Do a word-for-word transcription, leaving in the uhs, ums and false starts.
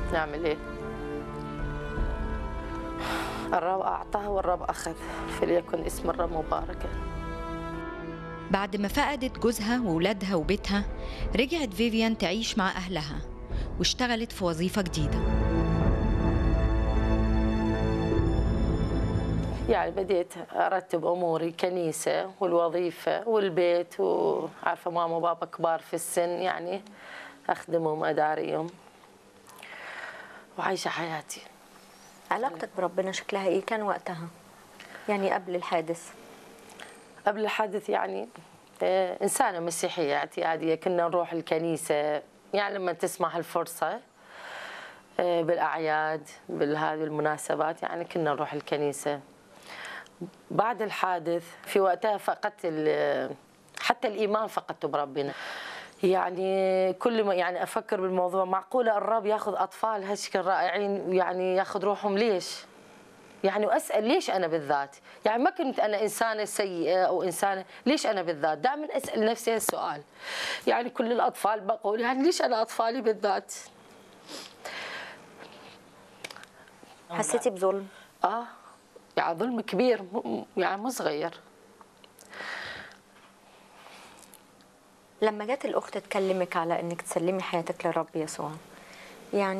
نعمل إيه؟ الرب أعطاه والرب أخذ، فليكن اسم الرب مباركا. بعد ما فقدت جوزها وولادها وبيتها، رجعت فيفيان تعيش مع أهلها واشتغلت في وظيفة جديدة. يعني بديت أرتب أموري، كنيسة والوظيفة والبيت، وعارفة ماما وبابا كبار في السن، يعني أخدمهم أداريهم وعايشة حياتي. علاقتك بربنا شكلها إيه كان وقتها؟ يعني قبل الحادث؟ قبل الحادث يعني آه، إنسانة مسيحية اعتيادية، كنا نروح الكنيسة يعني لما تسمح الفرصة آه، بالأعياد بهذه المناسبات، يعني كنا نروح الكنيسة. بعد الحادث في وقتها فقدت حتى الإيمان فقدته بربنا. يعني كل ما يعني أفكر بالموضوع، معقولة الرب ياخذ أطفال هالشكل رائعين ويعني ياخذ روحهم ليش؟ يعني وأسأل ليش أنا بالذات؟ يعني ما كنت أنا إنسانة سيئة أو إنسانة، ليش أنا بالذات؟ دائما أسأل نفسي هالسؤال. يعني كل الأطفال بقول يعني ليش أنا أطفالي بالذات؟ حسيتي بظلم؟ آه يعني ظلم كبير، يعني مو صغير. لما جت الأخت تكلمك على إنك تسلمي حياتك للرب يسوع، يعني